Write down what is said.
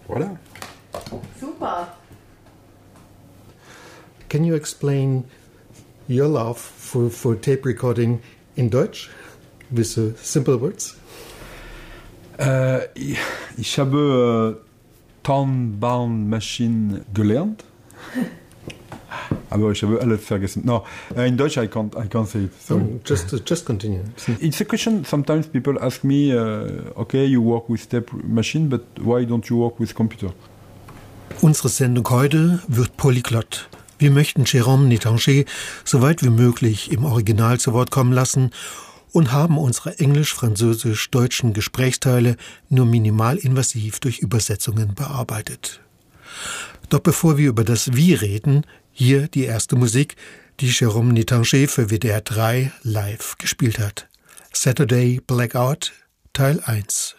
Voilà. Super. Can you explain your love for tape recording in Deutsch with simple words? Ich habe Tonbandmaschine gelernt. Aber ich habe alles vergessen. No, in Deutsch I can't say it. So just continue. It's a question. Sometimes people ask me, okay, you work with tape machine, but why don't you work with computer? Unsere Sendung heute wird polyglott. Wir möchten Jérôme Nétanger so weit wie möglich im Original zu Wort kommen lassen und haben unsere englisch-französisch-deutschen Gesprächsteile nur minimalinvasiv durch Übersetzungen bearbeitet. Doch bevor wir über das Wie reden, hier die erste Musik, die Jérôme Nétanger für WDR 3 live gespielt hat. Saturday Blackout, Teil 1.